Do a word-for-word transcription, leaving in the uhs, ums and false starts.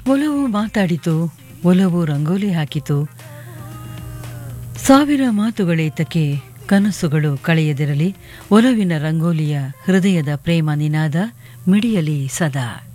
ಒಲವು ಮಾತಾಡಿತು, ಒಲವು ರಂಗೋಲಿ ಹಾಕಿತು. ಸಾವಿರ ಮಾತುಗಳೇತಕ್ಕೆ ಕನಸುಗಳು ಕಳೆಯದಿರಲಿ, ಒಲವಿನ ರಂಗೋಲಿಯ ಹೃದಯದ ಪ್ರೇಮ ನಿನಾದ ಮಿಡಿಯಲಿ ಸದಾ.